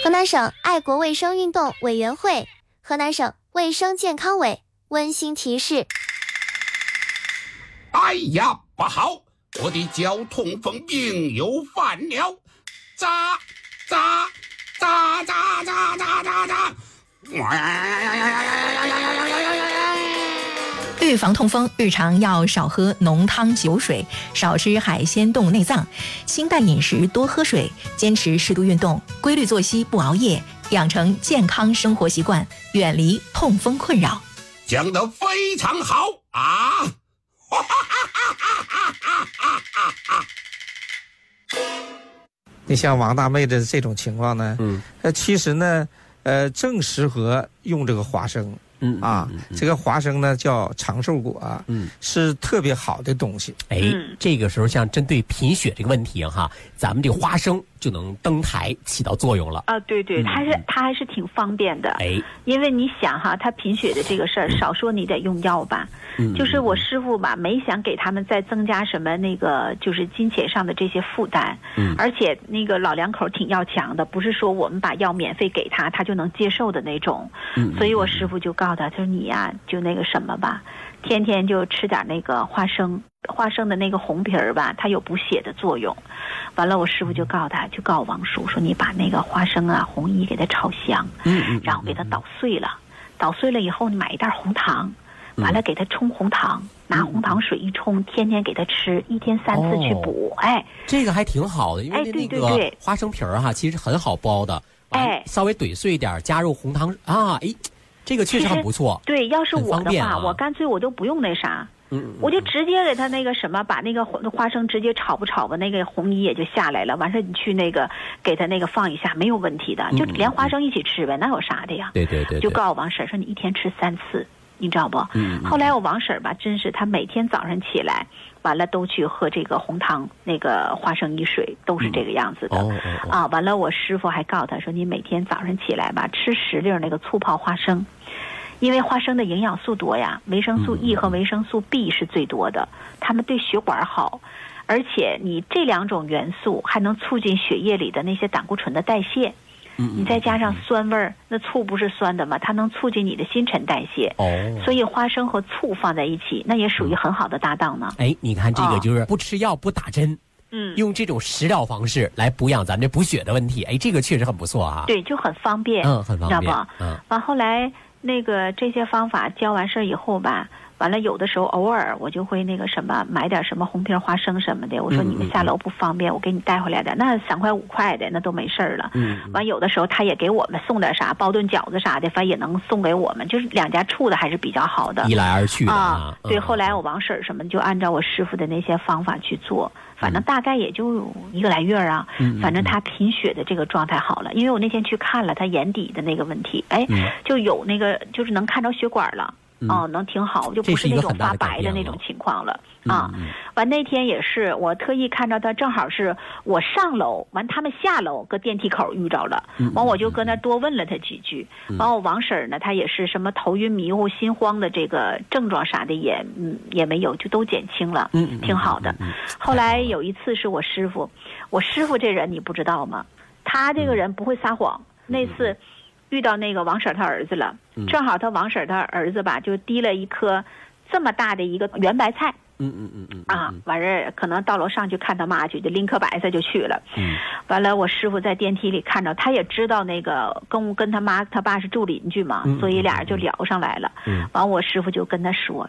河南省爱国卫生运动委员会、河南省卫生健康委温馨提示： 哎呀，不好，我的脚痛风病又犯了！咋！ 预防痛风，日常要少喝浓汤酒水，少吃海鲜动物内脏，清淡饮食，多喝水，坚持适度运动，规律作息，不熬夜，养成健康生活习惯，远离痛风困扰。 讲得非常好啊！ 你像王大妹的这种情况呢，其实呢，正适合用这个花生。这个花生呢叫长寿果，是特别好的东西。 这个时候像针对贫血这个问题哈，咱们这个花生就能登台起到作用了啊。对，它还是挺方便的。因为你想哈，他贫血的这个事儿，少说你得用药吧。就是我师傅吧，没想给他们再增加什么那个就是金钱上的这些负担。而且那个老两口挺要强的，不是说我们把药免费给他就能接受的那种。所以我师傅就告诉他，就是你呀，就那个什么吧，天天就吃点那个花生的那个红皮儿吧，它有补血的作用。完了，我师傅就告诉他，就告诉王叔说，你把那个花生啊、红衣给它炒香，然后给它捣碎了，以后你买一袋红糖，完了给它冲红糖，拿红糖水一冲，天天给它吃，1天3次去补。 这个还挺好的，因为那个花生皮儿哈，其实很好剥的，稍微怼碎一点，加入红糖啊，这个确实很不错。 对，要是我的话，我干脆我都不用那啥，我就直接给他那个什么，把那个花生直接炒吧，那个红衣也就下来了。完事你去那个给他那个放一下，没有问题的，就连花生一起吃呗，那有啥的呀？ 对， 就告诉王婶说，你1天吃3次，你知道不？后来我王婶吧，真是她每天早上起来，完了都去喝这个红糖那个花生衣水，都是这个样子的。完了我师傅还告诉他说，你每天早上起来吧，吃10粒那个醋泡花生。因为花生的营养素多呀，维生素 E 和维生素 B 是最多的，它们对血管好，而且你这2种元素还能促进血液里的那些胆固醇的代谢。你再加上酸味儿，那醋不是酸的吗？它能促进你的新陈代谢。所以花生和醋放在一起，那也属于很好的搭档呢。 你看这个就是不吃药不打针，用这种食疗方式来补养咱们这补血的问题。这个确实很不错啊。 对，就很方便。 很方便， 知道不？完后来那个这些方法教完事儿以后吧，完了有的时候偶尔我就会那个什么买点什么红皮花生什么的，我说你们下楼不方便，我给你带回来的，那3块5块的那都没事儿了。完有的时候他也给我们送点啥，包顿饺子啥的，反正也能送给我们，就是2家处的还是比较好的， 一来二去的对，后来我王婶什么就按照我师傅的那些方法去做，反正大概也就1个来月啊。反正他贫血的这个状态好了，因为我那天去看了他眼底的那个问题，就有那个就是能看着血管了。能挺好，就不是那种发白的那种情况了完那天也是我特意看着他，正好是我上楼完他们下楼搁电梯口遇着了，完我就搁那多问了他几句。完我王婶呢，她也是什么头晕迷糊心慌的这个症状啥的也没有，就都减轻了，挺好的。后来有一次是我师傅这人你不知道吗？他这个人不会撒谎。那次遇到那个王婶他儿子了，正好他王婶他儿子吧，就提了一颗这么大的一个圆白菜，完事儿可能到楼上去看他妈去，就拎颗白菜就去了。完了我师傅在电梯里看着，他也知道那个跟他妈他爸是住邻居嘛，所以俩人就聊上来了。完我师傅就跟他说